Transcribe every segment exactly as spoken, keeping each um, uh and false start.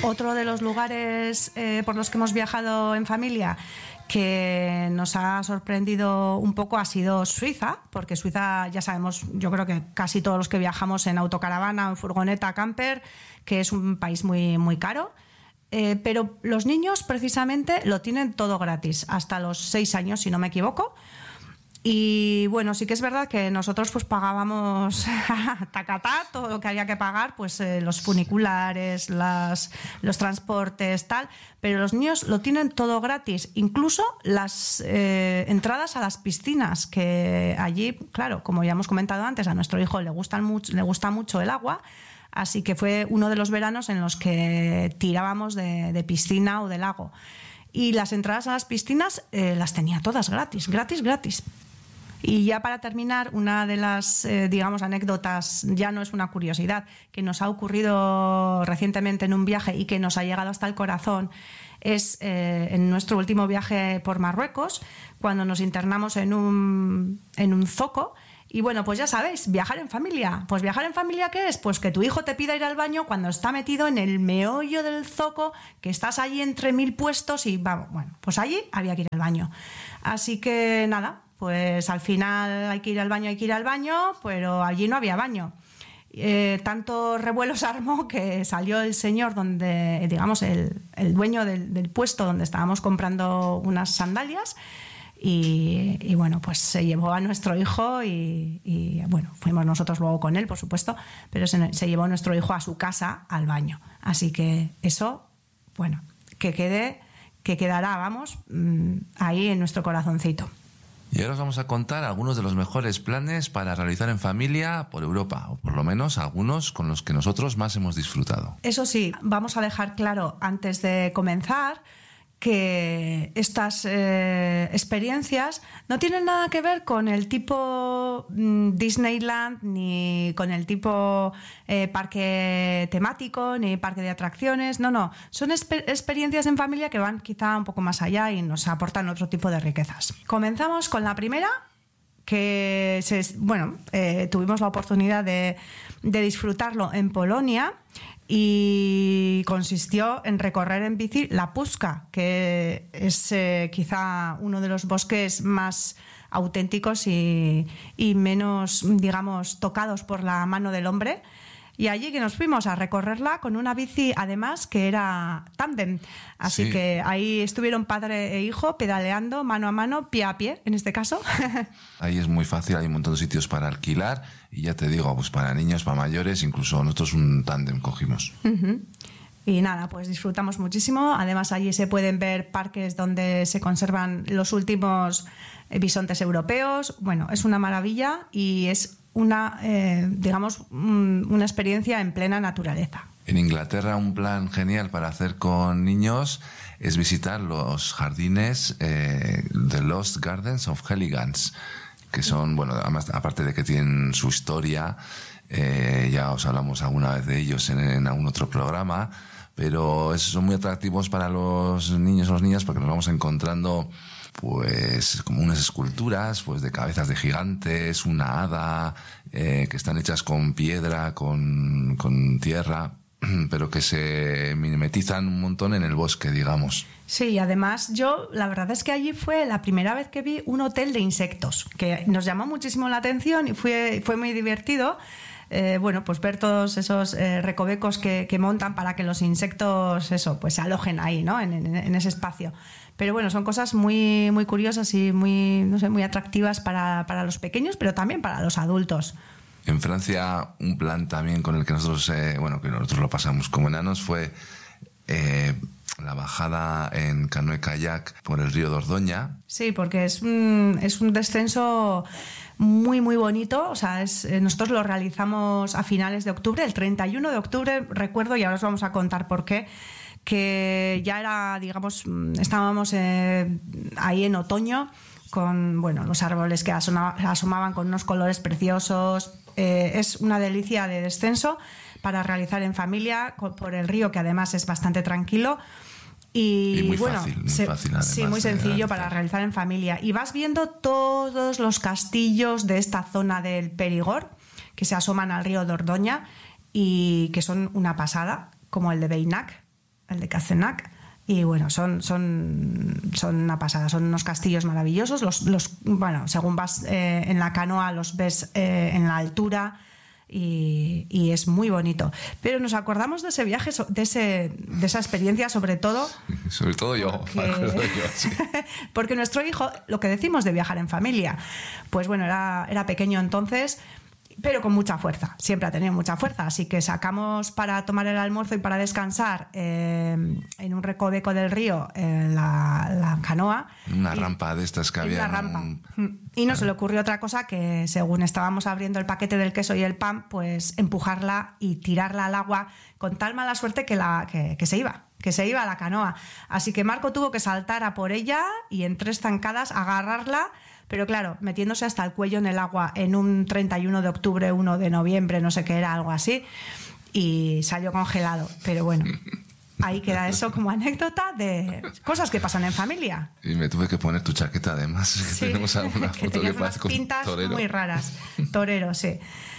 Otro de los lugares eh, por los que hemos viajado en familia que nos ha sorprendido un poco ha sido Suiza, porque Suiza, ya sabemos, yo creo que casi todos los que viajamos en autocaravana o en furgoneta camper, que es un país muy, muy caro. Eh, pero los niños precisamente lo tienen todo gratis, hasta los seis años, si no me equivoco. Y bueno, sí que es verdad que nosotros pues pagábamos tacatá, todo lo que había que pagar, pues eh, los funiculares, las, los transportes, tal, pero los niños lo tienen todo gratis, incluso las eh, entradas a las piscinas, que allí, claro, como ya hemos comentado antes, a nuestro hijo le, gustan mucho, le gusta mucho el agua, así que fue uno de los veranos en los que tirábamos de, de piscina o de lago. Y las entradas a las piscinas eh, las tenía todas gratis, gratis, gratis. Y ya para terminar, una de las, eh, digamos, anécdotas, ya no es una curiosidad, que nos ha ocurrido recientemente en un viaje y que nos ha llegado hasta el corazón, es eh, en nuestro último viaje por Marruecos, cuando nos internamos en un, en un zoco. Y bueno, pues ya sabéis, viajar en familia. Pues viajar en familia, ¿qué es? Pues que tu hijo te pida ir al baño cuando está metido en el meollo del zoco, que estás allí entre mil puestos y vamos, bueno, pues allí había que ir al baño. Así que nada, pues al final hay que ir al baño, hay que ir al baño, pero allí no había baño. Eh, tanto revuelo se armó que salió el señor, donde, digamos, el, el dueño del, del puesto donde estábamos comprando unas sandalias. Y, y bueno, pues se llevó a nuestro hijo y, y bueno, fuimos nosotros luego con él, por supuesto, pero se, se llevó a nuestro hijo a su casa al baño. Así que eso, bueno, que quede, que quedará, vamos, ahí en nuestro corazoncito. Y ahora os vamos a contar algunos de los mejores planes para realizar en familia por Europa, o por lo menos algunos con los que nosotros más hemos disfrutado. Eso sí, vamos a dejar claro antes de comenzar que estas eh, experiencias no tienen nada que ver con el tipo mm, Disneyland, ni con el tipo eh, parque temático, ni parque de atracciones. No, no. Son exper- experiencias en familia que van quizá un poco más allá y nos aportan otro tipo de riquezas. Comenzamos con la primera, que se, bueno, eh, tuvimos la oportunidad de, de disfrutarlo en Polonia. Y consistió en recorrer en bici la Puszka, que es eh, quizá uno de los bosques más auténticos y, y menos, digamos, tocados por la mano del hombre. Y allí que nos fuimos a recorrerla con una bici, además, que era tándem. Así sí. Que ahí estuvieron padre e hijo pedaleando mano a mano, pie a pie, en este caso. Ahí es muy fácil, hay un montón de sitios para alquilar. Y ya te digo, pues para niños, para mayores, incluso nosotros un tándem cogimos. Uh-huh. Y nada, pues disfrutamos muchísimo. Además, allí se pueden ver parques donde se conservan los últimos bisontes europeos. Bueno, es una maravilla y es una, eh, digamos, una experiencia en plena naturaleza. En Inglaterra, un plan genial para hacer con niños es visitar los jardines eh, The Lost Gardens of Helligans, que son, bueno, además, aparte de que tienen su historia, eh, ya os hablamos alguna vez de ellos en, en algún otro programa, pero esos son muy atractivos para los niños o las niñas porque nos vamos encontrando pues como unas esculturas pues de cabezas de gigantes, una hada, eh, que están hechas con piedra, con, con tierra, pero que se mimetizan un montón en el bosque, digamos. Sí, además yo, la verdad es que allí fue la primera vez que vi un hotel de insectos, que nos llamó muchísimo la atención y fue, fue muy divertido. Eh, bueno, pues ver todos esos eh, recovecos que, que montan para que los insectos, eso, pues se alojen ahí, ¿no? En, en, en ese espacio. Pero bueno, son cosas muy, muy curiosas y muy, no sé, muy atractivas para, para los pequeños, pero también para los adultos. En Francia, un plan también con el que nosotros, eh, bueno, que nosotros lo pasamos como enanos fue eh, la bajada en canoe kayak por el río Dordoña. Sí, porque es un, es un descenso muy, muy bonito. O sea, es, nosotros lo realizamos a finales de octubre, el treinta y uno de octubre, recuerdo, y ahora os vamos a contar por qué, que ya era, digamos, estábamos eh, ahí en otoño, con, bueno, los árboles que asoma, asomaban con unos colores preciosos. Eh, es una delicia de descenso para realizar en familia por el río, que además es bastante tranquilo. Y, y muy bueno, fácil, muy se, fácil además, sí, muy sencillo para realizar en familia. Y vas viendo todos los castillos de esta zona del Perigord que se asoman al río Dordoña y que son una pasada, como el de Beinac. el de Cazenac. Y bueno, son, son, son una pasada, son unos castillos maravillosos. Los, los, bueno, según vas eh, en la canoa, los ves eh, en la altura y, y es muy bonito. Pero nos acordamos de ese viaje, de, ese, de esa experiencia, sobre todo. Sobre todo yo, porque, me acuerdo yo, sí. Porque nuestro hijo, lo que decimos de viajar en familia, pues bueno, era, era pequeño entonces, pero con mucha fuerza, siempre ha tenido mucha fuerza, así que sacamos para tomar el almuerzo y para descansar eh, en un recoveco del río eh, la, la canoa. Una y, rampa de estas que había. Una rampa. Un... Y no se le ocurrió otra cosa que, según estábamos abriendo el paquete del queso y el pan, pues empujarla y tirarla al agua con tal mala suerte que, la, que, que se iba. que se iba a la canoa. Así que Marco tuvo que saltar a por ella y en tres zancadas agarrarla, pero claro, metiéndose hasta el cuello en el agua en un treinta y uno de octubre, uno de noviembre, no sé qué era, algo así, y salió congelado. Pero bueno, ahí queda eso como anécdota de cosas que pasan en familia. Y me tuve que poner tu chaqueta además. Sí, tenemos alguna que foto tenías que unas parezco pintas torero. muy raras. Torero, sí.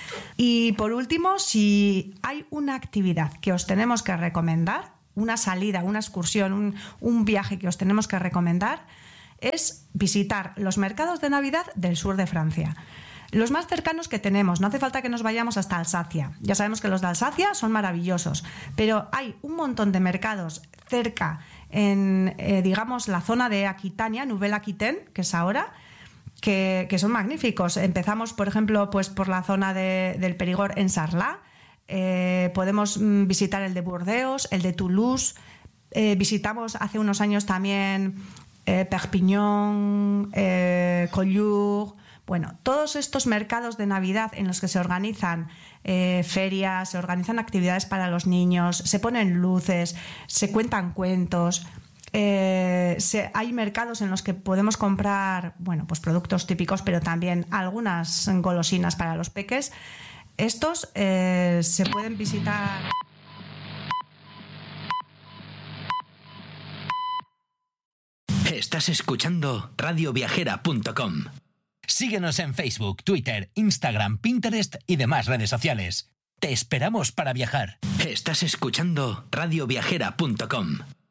Y por último, si hay una actividad que os tenemos que recomendar, una salida, una excursión, un, un viaje que os tenemos que recomendar, es visitar los mercados de Navidad del sur de Francia. Los más cercanos que tenemos, no hace falta que nos vayamos hasta Alsacia. Ya sabemos que los de Alsacia son maravillosos, pero hay un montón de mercados cerca en, eh, digamos, la zona de Aquitania, Nouvelle-Aquitaine, que es ahora, que, que son magníficos. Empezamos, por ejemplo, pues por la zona de, del Périgord en Sarlat. Eh, podemos mm, visitar el de Burdeos, el de Toulouse. Eh, visitamos hace unos años también eh, Perpignan, eh, Collioure. Bueno, todos estos mercados de Navidad en los que se organizan eh, ferias, se organizan actividades para los niños, se ponen luces, se cuentan cuentos. Eh, se, hay mercados en los que podemos comprar, bueno, pues productos típicos, pero también algunas golosinas para los peques. Estos eh, se pueden visitar. Estás escuchando radio viajera punto com. Síguenos en Facebook, Twitter, Instagram, Pinterest y demás redes sociales. Te esperamos para viajar. Estás escuchando radio viajera punto com.